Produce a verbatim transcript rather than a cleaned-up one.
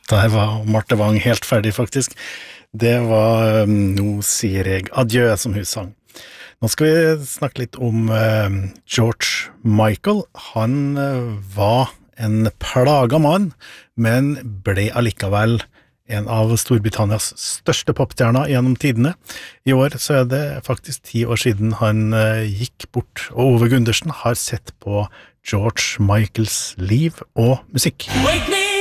Der var Marte Wang helt ferdig, faktisk. Det var um, Nå sier jeg adjø, som hun sang. Nå skal vi snakke litt om um, George Michael. Han uh, var en plaga mann, men ble allikevel en av Storbritannias største popstjerner gjennom tidene. I år så er det faktisk ti år siden han uh, gikk bort, og Ove Gundersen har sett på George Michaels liv og musikk. Wake me